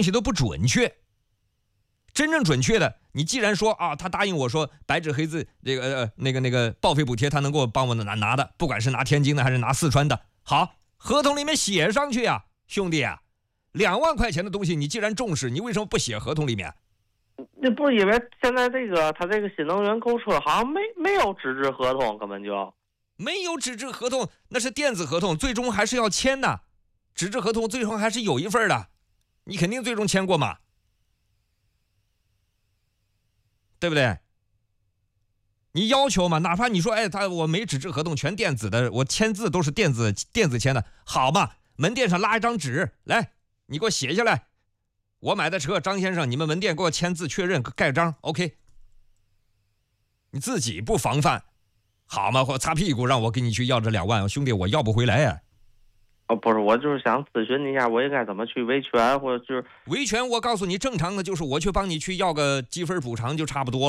东西都不准确。真正准确的，你既然说啊，他答应我说白纸黑字这个那个报废补贴他能够帮我拿的，不管是拿天津的还是拿四川的，好，合同里面写上去呀，兄弟啊，2万块钱的东西你既然重视，你为什么不写合同里面？ 那不是因为现在他这个新能源购车好像没有纸质合同，根本就没有纸质合同，那是电子合同，最终还是要签的。纸质合同最终还是有一份的，你肯定最终签过嘛，对不对？你要求嘛，哪怕你说我没纸质合同，全电子的，我签字都是电子签的，好嘛，门店上拉一张纸来，你给我写下来，我买的车张先生，你们门店给我签字确认盖章 OK。 你自己不防范好吗？或擦屁股让我给你去要这2万，兄弟我要不回来呀。 不是，我就是想咨询一下，我应该怎么去维权，或者就是维权。我告诉你，正常的就是我去帮你去要个积分补偿就差不多了。